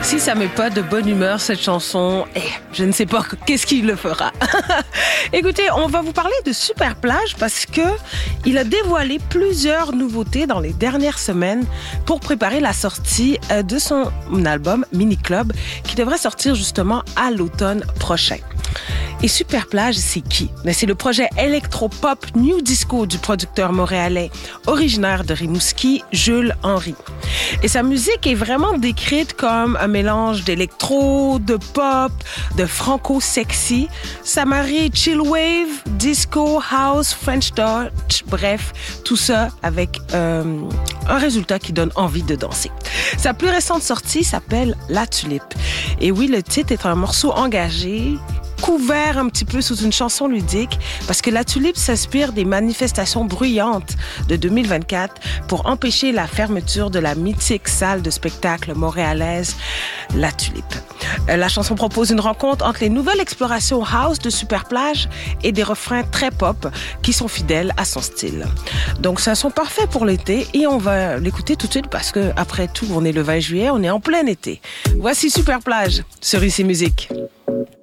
Si ça met pas de bonne humeur, cette chanson, je ne sais pas qu'est-ce qui le fera. Écoutez, on va vous parler de Superplage parce que il a dévoilé plusieurs nouveautés dans les dernières semaines pour préparer la sortie de son album Mini Club qui devrait sortir justement à l'automne prochain. Et Superplage, c'est qui? C'est le projet électropop New Disco du producteur montréalais originaire de Rimouski, Jules Henry. Et sa musique est vraiment décrite comme un mélange d'électro, de pop, de franco-sexy. Ça marie chill wave, disco, house, French touch, bref, tout ça avec un résultat qui donne envie de danser. Sa plus récente sortie s'appelle La Tulipe. Et oui, le titre est un morceau engagé, couvert un petit peu sous une chanson ludique parce que La Tulipe s'inspire des manifestations bruyantes de 2024 pour empêcher la fermeture de la mythique salle de spectacle montréalaise La Tulipe. La chanson propose une rencontre entre les nouvelles explorations house de Superplage et des refrains très pop qui sont fidèles à son style. Donc, c'est un son parfait pour l'été et on va l'écouter tout de suite parce que, après tout, on est le 20 juillet, on est en plein été. Voici Superplage sur ICI Musique.